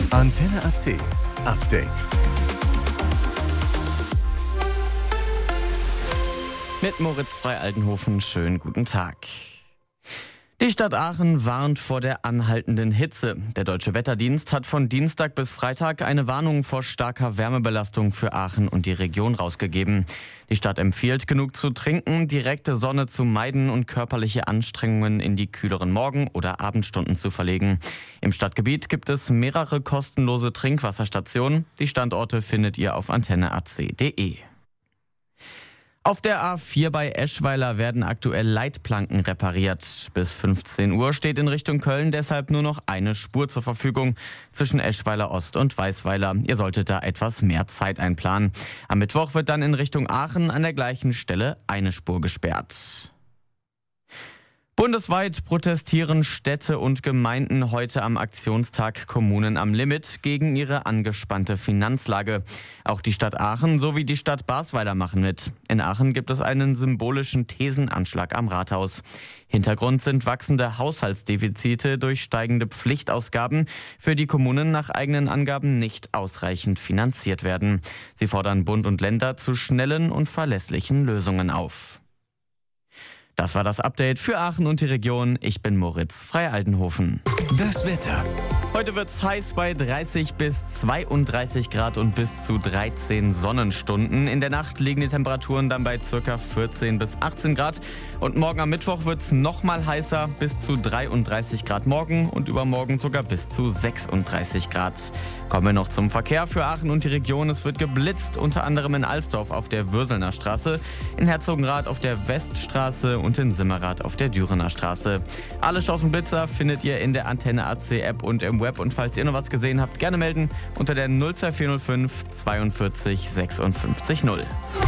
Antenne AC Update. Mit Moritz Frei-Altenhofen, schönen guten Tag. Die Stadt Aachen warnt vor der anhaltenden Hitze. Der Deutsche Wetterdienst hat von Dienstag bis Freitag eine Warnung vor starker Wärmebelastung für Aachen und die Region rausgegeben. Die Stadt empfiehlt, genug zu trinken, direkte Sonne zu meiden und körperliche Anstrengungen in die kühleren Morgen- oder Abendstunden zu verlegen. Im Stadtgebiet gibt es mehrere kostenlose Trinkwasserstationen. Die Standorte findet ihr auf antenneac.de. Auf der A4 bei Eschweiler werden aktuell Leitplanken repariert. Bis 15 Uhr steht in Richtung Köln deshalb nur noch eine Spur zur Verfügung zwischen Eschweiler Ost und Weißweiler. Ihr solltet da etwas mehr Zeit einplanen. Am Mittwoch wird dann in Richtung Aachen an der gleichen Stelle eine Spur gesperrt. Bundesweit protestieren Städte und Gemeinden heute am Aktionstag Kommunen am Limit gegen ihre angespannte Finanzlage. Auch die Stadt Aachen sowie die Stadt Basweiler machen mit. In Aachen gibt es einen symbolischen Thesenanschlag am Rathaus. Hintergrund sind wachsende Haushaltsdefizite durch steigende Pflichtausgaben, für die Kommunen nach eigenen Angaben nicht ausreichend finanziert werden. Sie fordern Bund und Länder zu schnellen und verlässlichen Lösungen auf. Das war das Update für Aachen und die Region. Ich bin Moritz Frei-Altenhofen. Das Wetter. Heute wird's heiß bei 30 bis 32 Grad und bis zu 13 Sonnenstunden. In der Nacht liegen die Temperaturen dann bei ca. 14 bis 18 Grad. Und morgen am Mittwoch wird's nochmal heißer, bis zu 33 Grad morgen und übermorgen sogar bis zu 36 Grad. Kommen wir noch zum Verkehr für Aachen und die Region. Es wird geblitzt, unter anderem in Alsdorf auf der Würselner Straße, in Herzogenrath auf der Weststraße und in Simmerath auf der Dürener Straße. Alle Staus und Blitzer findet ihr in der Antenne AC App und im Web. Und falls ihr noch was gesehen habt, gerne melden unter der 02405 42 56 0.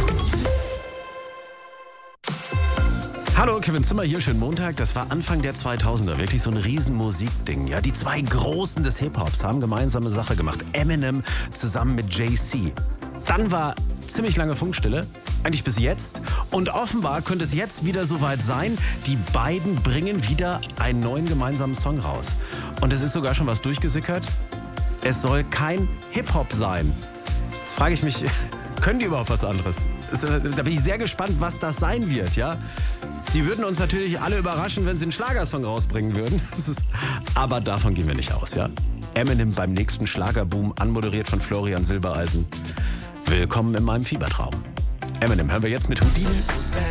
Hallo, Kevin Zimmer hier, schönen Montag. Das war Anfang der 2000er, wirklich so ein Riesenmusikding. Ja, die zwei Großen des Hip-Hops haben gemeinsame Sache gemacht. Eminem zusammen mit Jay-Z. Dann war ziemlich lange Funkstille, eigentlich bis jetzt. Und offenbar könnte es jetzt wieder soweit sein. Die beiden bringen wieder einen neuen gemeinsamen Song raus. Und es ist sogar schon was durchgesickert. Es soll kein Hip-Hop sein. Jetzt frage ich mich, können die überhaupt was anderes? Da bin ich sehr gespannt, was das sein wird, ja. Die würden uns natürlich alle überraschen, wenn sie einen Schlagersong rausbringen würden. Aber davon gehen wir nicht aus, ja. Eminem beim nächsten Schlagerboom, anmoderiert von Florian Silbereisen. Willkommen in meinem Fiebertraum. Eminem hören wir jetzt mit Houdini.